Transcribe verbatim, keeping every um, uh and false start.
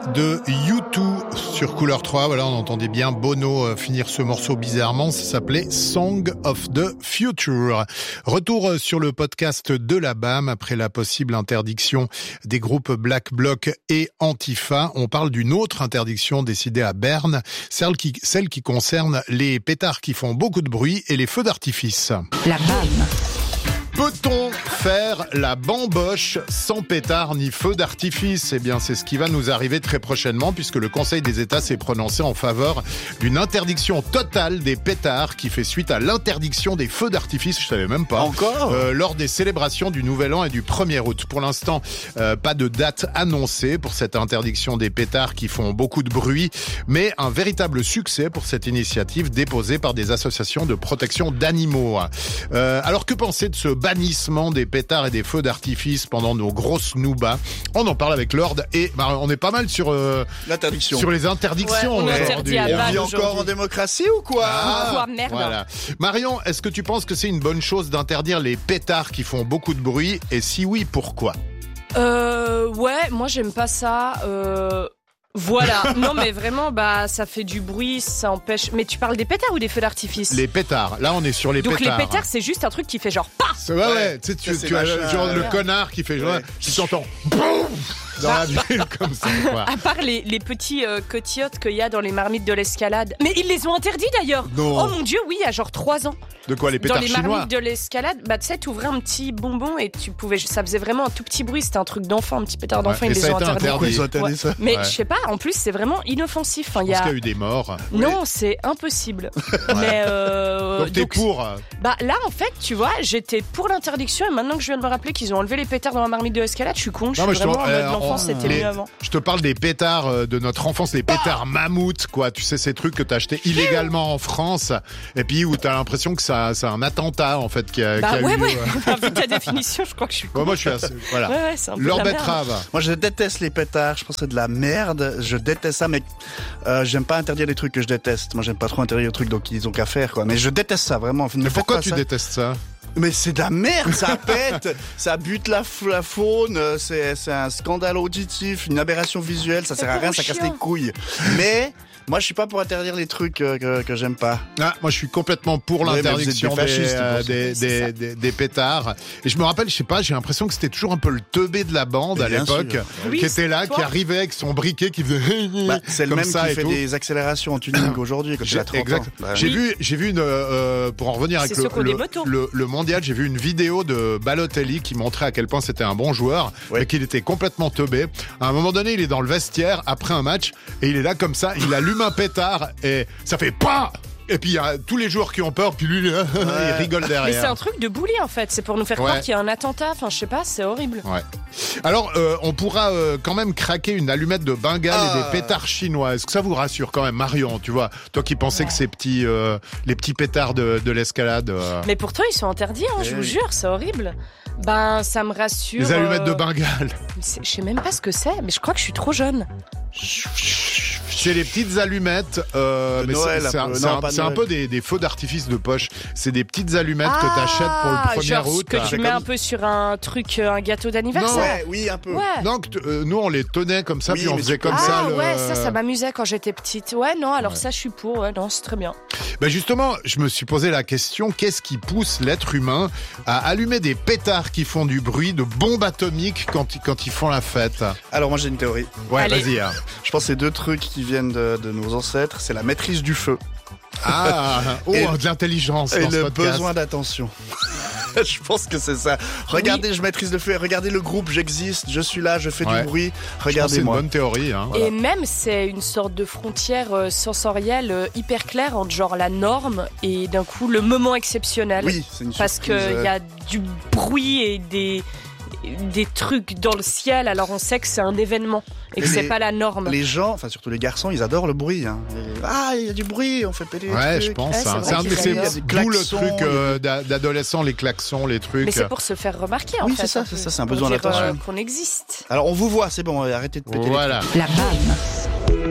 de U deux sur Couleur trois. Voilà, on entendait bien Bono finir ce morceau bizarrement. Ça s'appelait Song of the Future. Retour sur le podcast de la B A M après la possible interdiction des groupes Black Bloc et Antifa. On parle d'une autre interdiction décidée à Berne, celle qui, celle qui concerne les pétards qui font beaucoup de bruit et les feux d'artifice. La B A M. Peut-on faire la bamboche sans pétard ni feu d'artifice ? Eh bien, c'est ce qui va nous arriver très prochainement puisque le Conseil des États s'est prononcé en faveur d'une interdiction totale des pétards qui fait suite à l'interdiction des feux d'artifice, je savais même pas, Encore euh, lors des célébrations du Nouvel An et du premier août. Pour l'instant, euh, pas de date annoncée pour cette interdiction des pétards qui font beaucoup de bruit, mais un véritable succès pour cette initiative déposée par des associations de protection d'animaux. Euh, alors, que penser de ce bannissement des pétards et des feux d'artifice pendant nos grosses noubas? On en parle avec Lord et bah, on est pas mal sur euh, l'interdiction, sur les interdictions. Ouais, on aujourd'hui. interdit à On vit aujourd'hui. encore en démocratie ou quoi? Ah, Quoi, merde. voilà. Marion, est-ce que tu penses que c'est une bonne chose d'interdire les pétards qui font beaucoup de bruit? Et si oui, pourquoi? Euh, ouais, moi j'aime pas ça. Euh... Voilà, non mais vraiment, bah ça fait du bruit, ça empêche. Mais tu parles des pétards ou des feux d'artifice? Les pétards. Là, on est sur les Donc pétards. les pétards, c'est juste un truc qui fait genre paf. C'est- Ouais, ouais, Ouais. tu sais, tu, Ça, c'est tu as machin, genre le ouais. connard qui fait genre, Ouais. tu t'entends boum dans la ville comme ça, quoi. À part les, les petits euh, cotilliotes qu'il y a dans les marmites de l'escalade. Mais ils les ont interdits d'ailleurs. Non. Oh mon dieu, oui, il y a genre trois ans. De quoi, les Dans pétards les chinois? marmites de l'escalade, bah tu sais, t'ouvrais un petit bonbon et tu pouvais, ça faisait vraiment un tout petit bruit. C'était un truc d'enfant, un petit pétard d'enfant. Ouais. Ils Et ça les a ont été interdits. interdit. Pourquoi ils ont interdit Ouais. ça? Mais Ouais. je sais pas, en plus c'est vraiment inoffensif. Enfin, il y Parce a... qu'il y a eu des morts. Non, c'est impossible. Mais euh, Donc t'es pour euh, Bah là en fait, tu vois, j'étais pour l'interdiction et maintenant que je viens de me rappeler qu'ils ont enlevé les pétards dans la marmite de l'escalade, je suis con. Je Non, mais suis je te- vraiment en mode euh, l'enfance, on- c'était les- mieux avant. Je te parle des pétards euh, de notre enfance, les pétards mammouths, quoi. Tu sais, ces trucs que t'as achetés illégalement en France, et puis où t'as l'impression que ça, c'est un attentat, en fait, qui a, Bah qui a ouais, eu lieu. ouais. Vu ta définition, je crois que je suis con. Ouais, moi, je suis assez, voilà. Ouais, ouais, c'est un peu de Leur la merde. betterave. Moi, je déteste les pétards. Je pense que c'est de la merde. Je déteste ça, mais euh, j'aime pas interdire les trucs que je déteste. Moi, j'aime pas trop interdire les trucs, donc ils ont qu'à faire, quoi. Mais je déteste ça, vraiment. Ne Mais faites pourquoi pas tu ça. détestes ça? Mais c'est de la merde, ça pète, ça bute la, f- la faune, euh, c'est, c'est un scandale auditif, une aberration visuelle, ça C'est sert à rien, trop ça casse chiant. les couilles. Mais moi, je suis pas pour interdire les trucs euh, que, que j'aime pas. Ah, moi, je suis complètement pour Ouais, mais l'interdiction vous êtes des, des fascistes, euh, pour ça. des, C'est des, ça. des, des pétards. Et je me rappelle, je sais pas, j'ai l'impression que c'était toujours un peu le teubé de la bande Mais à bien l'époque, sûr. Oui, qui était là, toi. qui arrivait avec son briquet, qui faisait Bah, c'est le comme même ça qui et fait tout. des accélérations en tuning aujourd'hui, quand il J'ai- a trente exact. ans. Bah, J'ai Oui. vu, j'ai vu une, euh, pour en revenir avec C'est le, ceux qui ont le, des motos. le, le mondial, j'ai vu une vidéo de Balotelli qui montrait à quel point c'était un bon joueur, Ouais. mais qu'il était complètement teubé. À un moment donné, il est dans le vestiaire après un match et il est là comme ça, il allume un pétard et ça fait pas. Et puis il y a tous les joueurs qui ont peur, puis lui, il, est là, il rigole Mais derrière. c'est un truc de bully en fait, c'est pour nous faire Ouais. croire qu'il y a un attentat, enfin je sais pas, c'est horrible. Ouais. Alors, euh, on pourra euh, quand même craquer une allumette de Bengale Ah. et des pétards chinois. Est-ce que ça vous rassure quand même, Marion? Tu vois, toi qui pensais que ces petits, euh, les petits pétards de, de l'escalade, euh, Mais pourtant ils sont interdits, hein, je Eh vous oui. jure, c'est horrible. Ben ça me rassure. les allumettes euh, de Bengale. c'est- Je sais même pas ce que c'est, mais je crois que je suis trop jeune. C'est les petites allumettes, euh, De mais Noël, c'est, c'est un un, peu. c'est Non, un- pas de c'est un Noël. peu des, des feux d'artifice de poche. C'est des petites allumettes que tu achètes pour le Ah, premier genre août. que tu C'est mets comme- un peu sur un truc, euh, un gâteau d'anniversaire. Ouais, oui, un peu. Ouais. Non, que t- euh, nous on les tenait comme ça, Oui, puis on mais faisait tu peux- comme ah ça. le- ouais, ça, ça m'amusait quand j'étais petite. Ouais, non, alors Ouais. ça, je suis pour. Ouais, non, c'est très bien. Ben justement, je me suis posé la question, qu'est-ce qui pousse l'être humain à allumer des pétards qui font du bruit, de bombes atomiques quand, ils- quand ils font la fête? Alors, moi, j'ai une théorie. Ouais, Allez. vas-y. hein. Je pense que c'est deux trucs qui viennent de, de nos ancêtres. C'est la maîtrise du feu Ah, oh, Et- de l'intelligence et dans ce le podcast. besoin d'attention. Je pense que c'est ça. Regardez, je maîtrise le feu. Regardez le groupe, j'existe, je suis là, je fais Ouais. du bruit. Je pense que c'est une Regardez-moi. bonne théorie. Hein. Et même, c'est une sorte de frontière euh, sensorielle euh, hyper claire entre genre la norme et d'un coup le moment exceptionnel. Oui, c'est une Parce surprise, qu'il euh, y a du bruit et des, des trucs dans le ciel, alors on sait que c'est un événement et que Et c'est les- pas la norme. Les gens, enfin surtout les garçons, ils adorent le bruit. Hein. Et- Ah, il y a du bruit, on fait péter les Ouais, trucs. je pense. Ouais, c'est hein. vrai C'est un qu'ils de ces- adorent. Des d'où le klaxons, truc euh, d'a- d'adolescent, les klaxons, les trucs. Mais c'est pour se faire remarquer en Oui, fait. c'est ça, un c'est peu. ça, c'est un Pour besoin dire, d'attention. euh, qu'on existe. Alors on vous voit, c'est bon, arrêtez de péter les Voilà. La B A M.